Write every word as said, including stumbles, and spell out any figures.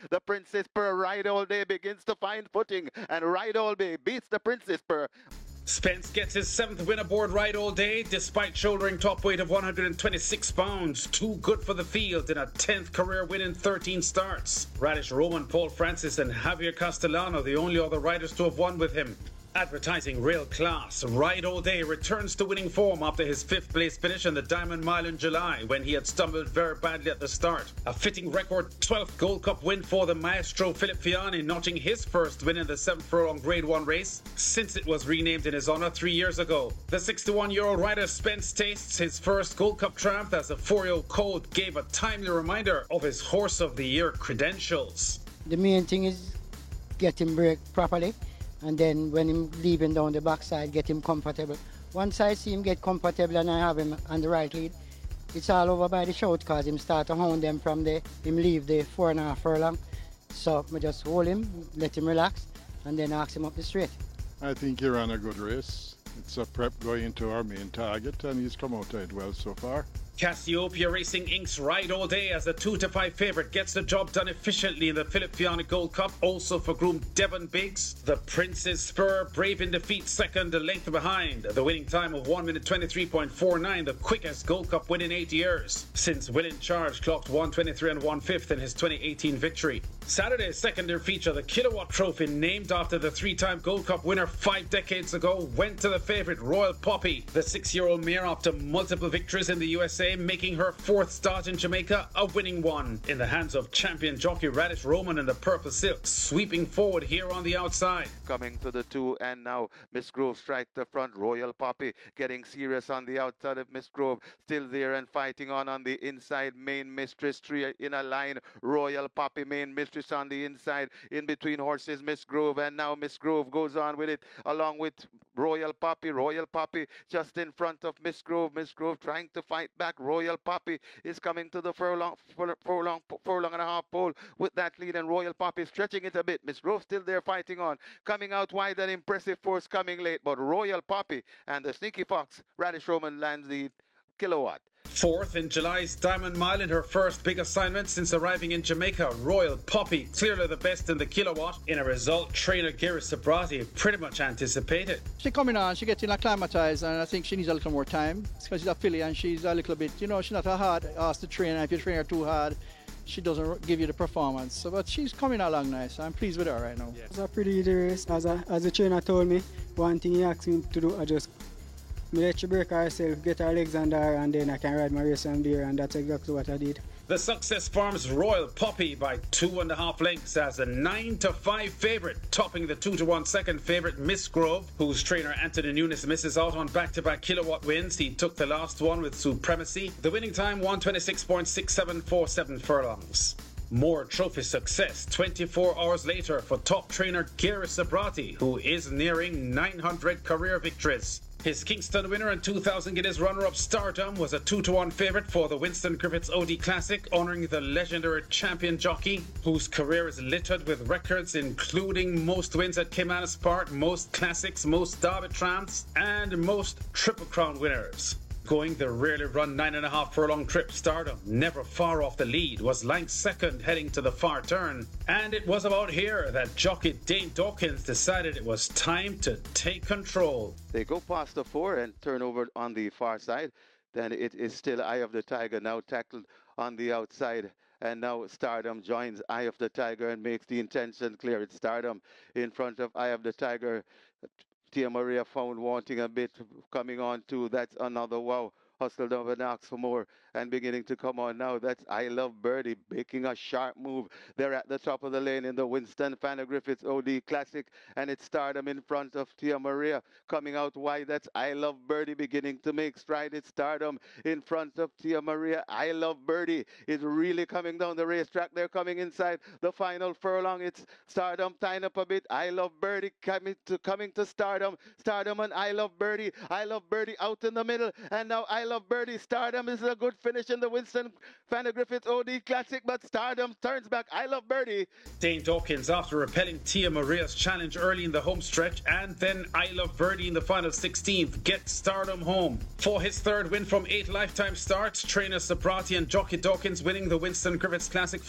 The Princess Pearl Ride All Day begins to find footing, and Ride All Day beats the Princess Pearl. Spence gets his seventh win aboard Ride All Day, despite shouldering top weight of one hundred twenty-six pounds. Too good for the field in a tenth career win in thirteen starts. Radish Roman, Paul Francis and Javier Castellano, the only other riders to have won with him. Advertising real class, Ride All Day returns to winning form after his fifth place finish in the Diamond Mile in July, when he had stumbled very badly at the start. A fitting record twelfth Gold Cup win for the maestro Philip Fiani, notching his first win in the seventh furlong Grade one race since it was renamed in his honour three years ago. The sixty-one-year-old rider Spence tastes his first Gold Cup triumph as the four-year-old Colt gave a timely reminder of his Horse of the Year credentials. The main thing is get him brake properly, and then when him leaving down the backside, get him comfortable. Once I see him get comfortable and I have him on the right lead, it's all over by the shout, cause him start to hound them from the, him leave the four and a half furlong. So I just hold him, let him relax, and then ask him up the straight. I think he ran a good race. It's a prep going into our main target, and he's come out of it well so far. Cassiopeia Racing Incorporated's Ride All Day as the two to five favourite gets the job done efficiently in the Philip Fiani Gold Cup, also for groom Devon Biggs. The Princess Spur brave in defeat second, a length behind. The winning time of one minute twenty-three point four nine, the quickest Gold Cup win in eight years, since Will in Charge clocked one twenty-three and one fifth in his twenty eighteen victory. Saturday's secondary feature, the Kilowatt Trophy, named after the three-time Gold Cup winner five decades ago, went to the favourite Royal Poppy, the six-year-old mare after multiple victories in the U S A, making her fourth start in Jamaica a winning one. In the hands of champion jockey Radish Roman in the purple silk, sweeping forward here on the outside. Coming to the two, and now Miss Grove strikes the front. Royal Poppy getting serious on the outside of Miss Grove, still there and fighting on on the inside. Main Mistress three in a line. Royal Poppy, Main Mistress on the inside, in between horses Miss Grove, and now Miss Grove goes on with it along with Royal Poppy. Royal Poppy just in front of Miss Grove. Miss Grove trying to fight back. Royal Poppy is coming to the furlong, furlong, furlong and a half pole with that lead, and Royal Poppy stretching it a bit. Miss Grove still there fighting on, coming out wide, an impressive force coming late, but Royal Poppy and the Sneaky Fox, Radish Roman, lands the Kilowatt. Fourth in July's Diamond Mile in her first big assignment since arriving in Jamaica, Royal Poppy clearly the best in the Kilowatt, in a result trainer Gary Sabrati pretty much anticipated. She coming on, she getting acclimatized, and I think she needs a little more time because she's a filly and she's a little bit, you know, she's not a hard ass to train, and if you train her too hard, she doesn't give you the performance. So, but she's coming along nice. I'm pleased with her right now. Yeah. It was a pretty easy race. As, a, as the trainer told me, one thing he asked me to do, I just let she break herself, get her legs under her, and then I can ride my race from there, and that's exactly what I did. The Success Farms Royal Poppy by two and a half lengths as a nine to five favourite, topping the two to one second favourite Miss Grove, whose trainer Anthony Nunes misses out on back-to-back Kilowatt wins. He took the last one with supremacy. The winning time one twenty-six point six seven four seven furlongs. More trophy success twenty-four hours later for top trainer Gary Sabrati, who is nearing nine hundred career victories. His Kingston winner and two thousand Guinness runner-up Stardom was a two to one favourite for the Winston Griffiths O D Classic, honouring the legendary champion jockey, whose career is littered with records including most wins at Caymanas Park, most classics, most Derby Tramps, and most Triple Crown winners. Going the rarely run nine and a half furlong trip, Stardom, never far off the lead, was Lanks second heading to the far turn. And it was about here that jockey Dane Dawkins decided it was time to take control. They go past the four and turn over on the far side. Then it is still Eye of the Tiger, now tackled on the outside. And now Stardom joins Eye of the Tiger and makes the intention clear. It's Stardom in front of Eye of the Tiger. Tia Maria found wanting a bit, coming on too. That's another wow. Hustled over and asked for more and beginning to come on now. That's I Love Birdie making a sharp move. They're at the top of the lane in the Winston Fanner Griffiths O D Classic, and it's Stardom in front of Tia Maria coming out wide. That's I Love Birdie beginning to make stride. It's Stardom in front of Tia Maria. I Love Birdie is really coming down the racetrack. They're coming inside the final furlong. It's Stardom tying up a bit. I Love Birdie coming to coming to Stardom. Stardom and I Love Birdie. I Love Birdie out in the middle, and now I Love Birdie. Stardom is a good finish in the Winston Fanner Griffiths O D Classic, but Stardom turns back. I Love Birdie. Dane Dawkins, after repelling Tia Maria's challenge early in the home stretch and then I Love Birdie in the final sixteenth, gets Stardom home. For his third win from eight lifetime starts, trainer Sabrati and jockey Dawkins winning the Winston Griffiths Classic